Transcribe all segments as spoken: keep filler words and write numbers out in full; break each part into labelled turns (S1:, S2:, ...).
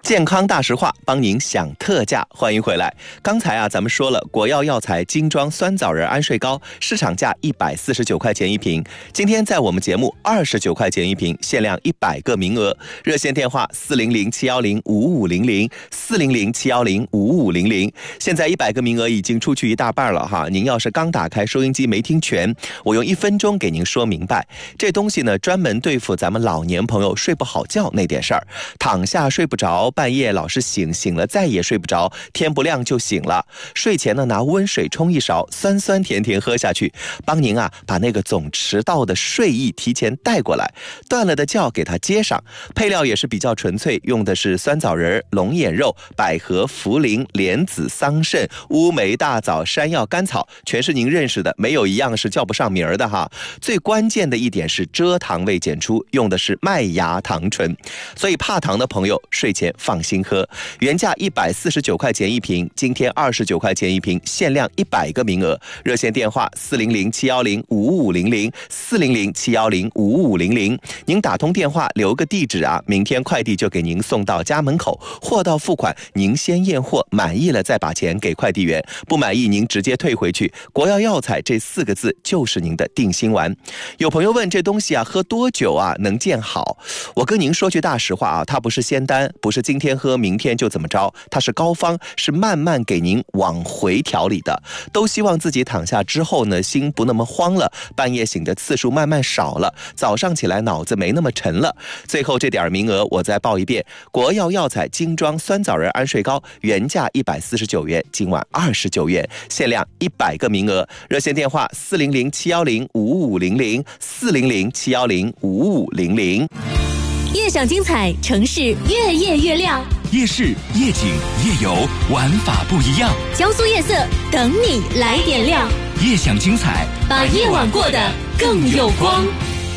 S1: 健康大实话，帮您享特价，欢迎回来。刚才啊，咱们说了，国药药材精装酸枣仁安睡膏，市场价一百四十九块钱一瓶，今天在我们节目二十九块钱一瓶，限量一百个名额。热线电话四零零七幺零五五零零四零零七幺零五五零零。现在一百个名额已经出去一大半了哈，您要是刚打开收音机没听全，我用一分钟给您说明白。这东西呢，专门对付咱们老年朋友睡不好觉那点事儿，躺下睡不着。半夜老是醒，醒了再也睡不着，天不亮就醒了。睡前呢，拿温水冲一勺，酸酸甜甜喝下去，帮您啊把那个总迟到的睡意提前带过来，断了的觉给它接上。配料也是比较纯粹，用的是酸枣仁、龙眼肉、百合、茯苓、莲子、桑葚、乌梅、大枣、山药、甘草，全是您认识的，没有一样是叫不上名儿的哈。最关键的一点是蔗糖味减出，用的是麦芽糖醇，所以怕糖的朋友睡前放心喝。原价一百四十九块钱一瓶，今天二十九块钱一瓶，限量一百个名额。热线电话四零零七幺零五五零零四零零七幺零五五零零。您打通电话留个地址啊，明天快递就给您送到家门口。货到付款，您先验货，满意了再把钱给快递员，不满意您直接退回去。国药药材这四个字就是您的定心丸。有朋友问这东西啊，喝多久啊能见好？我跟您说句大实话啊，它不是仙丹，不是今天喝明天就怎么着，它是膏方，是慢慢给您往回调理的。都希望自己躺下之后呢，心不那么慌了，半夜醒的次数慢慢少了，早上起来脑子没那么沉了。最后这点名额我再报一遍，国药药材精装酸枣仁安睡膏，原价一百四十九元，今晚二十九元，限量一百个名额。热线电话四零零七幺零五五零零四零零七幺零五五零零。
S2: 夜享精彩，城市越夜越亮。
S3: 夜市、夜景、夜游，玩法不一样。
S2: 江苏夜色等你来点亮，
S3: 夜享精彩，
S2: 把夜晚过得更有光。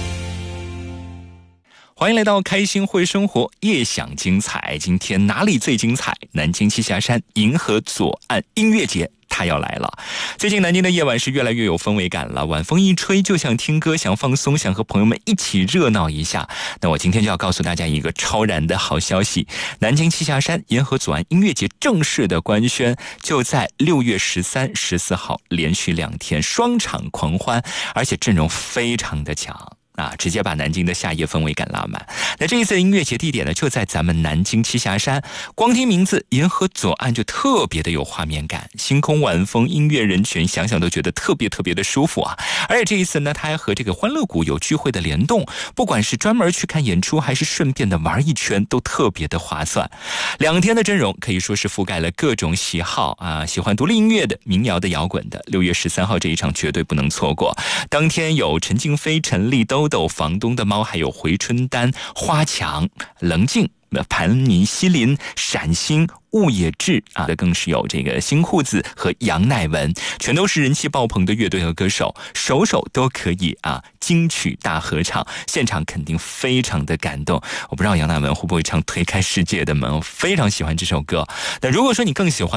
S3: 欢迎来到开心会生活，夜享精彩。今天哪里最精彩？南京栖霞山银河左岸音乐节。它要来了。最近南京的夜晚是越来越有氛围感了，晚风一吹就想听歌，想放松，想和朋友们一起热闹一下。那我今天就要告诉大家一个超燃的好消息，南京栖霞山银河左岸音乐节正式的官宣，就在六月十三、十四号连续两天双场狂欢，而且阵容非常的强啊，直接把南京的夏夜氛围感拉满。那这一次音乐节地点呢，就在咱们南京栖霞山，光听名字银河左岸就特别的有画面感，星空晚风，音乐人群，想想都觉得特别特别的舒服啊。而且这一次呢，它还和这个欢乐谷有聚会的联动，不管是专门去看演出，还是顺便的玩一圈，都特别的划算。两天的阵容可以说是覆盖了各种喜好啊，喜欢独立音乐的、民谣的、摇滚的。六月十三号这一场绝对不能错过。当天有陈静飞、陈粒、兜豆、房东的猫，还有回春丹、花墙、棱镜、盘尼西林、闪星、雾野志啊，更是有这个新裤子和杨乃文，全都是人气爆棚的乐队和歌手，首首都可以啊金曲大合唱，现场肯定非常的感动。我不知道杨乃文会不会唱推开世界的门，我非常喜欢这首歌。那如果说你更喜欢